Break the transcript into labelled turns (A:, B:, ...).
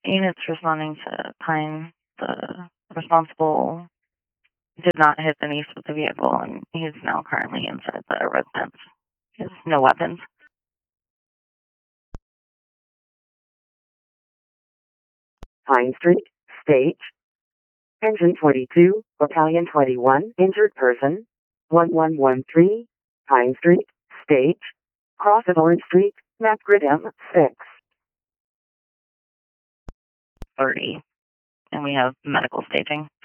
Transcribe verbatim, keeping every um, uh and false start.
A: Units responding to Pine, the responsible did not hit the niece with the vehicle, and he's now currently inside the residence. He has no weapons.
B: Pine Street, State. Engine twenty-two, Battalion twenty-one, injured person. one one one three, Pine Street, State. Cross of Orange Street, map grid M six.
A: thirty. And we have medical staging.